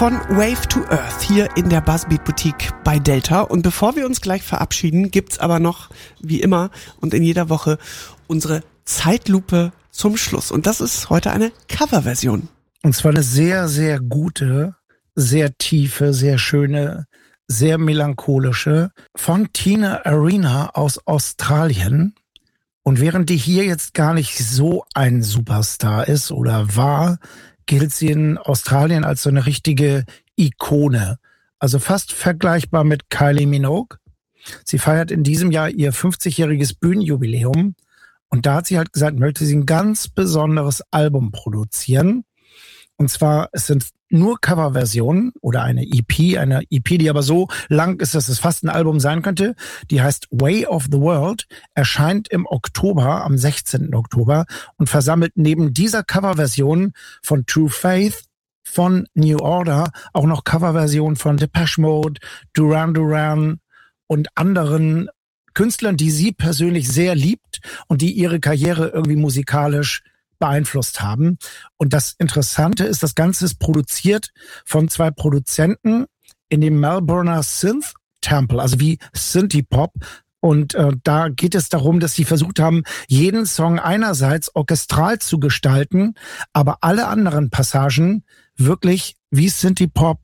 von Wave to Earth hier in der Buzzbeat Boutique bei Delta. Und bevor wir uns gleich verabschieden, gibt's aber noch, wie immer und in jeder Woche, unsere Zeitlupe zum Schluss. Und das ist heute eine Coverversion. Und zwar eine sehr, sehr gute, sehr tiefe, sehr schöne, sehr melancholische von Tina Arena aus Australien. Und während die hier jetzt gar nicht so ein Superstar ist oder war, gilt sie in Australien als so eine richtige Ikone. Also fast vergleichbar mit Kylie Minogue. Sie feiert in diesem Jahr ihr 50-jähriges Bühnenjubiläum. Und da hat sie halt gesagt, möchte sie ein ganz besonderes Album produzieren. Und zwar, es sind nur Coverversionen oder eine EP, die aber so lang ist, dass es fast ein Album sein könnte. Die heißt Way of the World, erscheint im Oktober, am 16. Oktober und versammelt neben dieser Coverversion von True Faith, von New Order, auch noch Coverversionen von Depeche Mode, Duran Duran und anderen Künstlern, die sie persönlich sehr liebt und die ihre Karriere irgendwie musikalisch beeinflusst haben. Und das Interessante ist, das Ganze ist produziert von 2 Produzenten in dem Melbourner Synth Temple, also wie Synthie-Pop. Und da geht es darum, dass sie versucht haben, jeden Song einerseits orchestral zu gestalten, aber alle anderen Passagen wirklich wie Synthie-Pop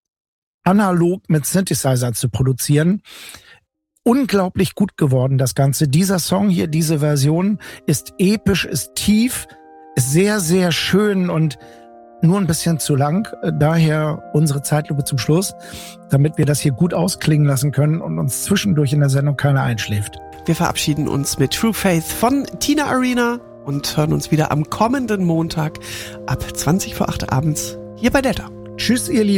analog mit Synthesizer zu produzieren. Unglaublich gut geworden, das Ganze. Dieser Song hier, diese Version ist episch, ist tief, ist sehr, sehr schön und nur ein bisschen zu lang. Daher unsere Zeitlupe zum Schluss, damit wir das hier gut ausklingen lassen können und uns zwischendurch in der Sendung keiner einschläft. Wir verabschieden uns mit True Faith von Tina Arena und hören uns wieder am kommenden Montag ab 20 vor 8 abends hier bei Delta. Tschüss, ihr Lieben.